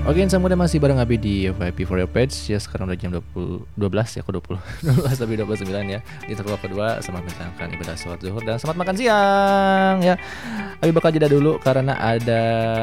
Oke, Insan Muda masih bareng Abi di FYP for your page. Ya, sekarang udah jam 12 ya, kok 20 12 lebih 29 ya. Di terkuat kedua, selamat menjalankan ibadah sholat zuhur dan selamat makan siang ya. Abi bakal jeda dulu karena ada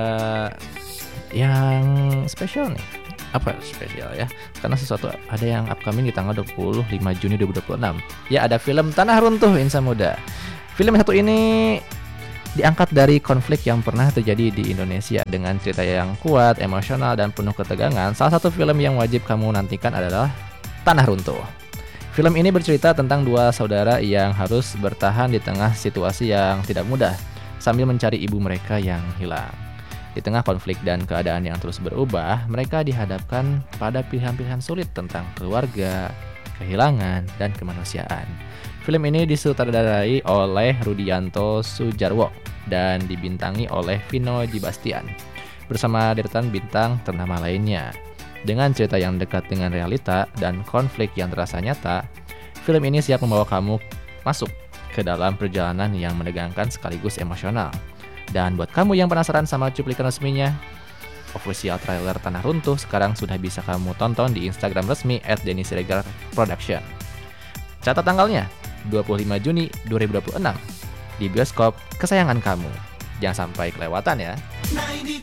yang spesial nih. Apa spesial ya? Karena sesuatu ada yang upcoming di tanggal 25 Juni 2026. Ya, ada film Tanah Runtuh, Insan Muda. Film satu ini diangkat dari konflik yang pernah terjadi di Indonesia dengan cerita yang kuat, emosional, dan penuh ketegangan. Salah satu film yang wajib kamu nantikan adalah Tanah Runtuh. Film ini bercerita tentang dua saudara yang harus bertahan di tengah situasi yang tidak mudah sambil mencari ibu mereka yang hilang. Di tengah konflik dan keadaan yang terus berubah, mereka dihadapkan pada pilihan-pilihan sulit tentang keluarga, kehilangan, dan kemanusiaan. Film ini disutradarai oleh Rudianto Sudjarwo dan dibintangi oleh Vino Djibastian bersama deretan bintang ternama lainnya. Dengan cerita yang dekat dengan realita dan konflik yang terasa nyata, film ini siap membawa kamu masuk ke dalam perjalanan yang menegangkan sekaligus emosional. Dan buat kamu yang penasaran sama cuplikan resminya, official trailer Tanah Runtuh sekarang sudah bisa kamu tonton di Instagram resmi @DennySiregar_Production. Catat tanggalnya, 25 Juni 2026 di bioskop kesayangan kamu. Jangan sampai kelewatan ya.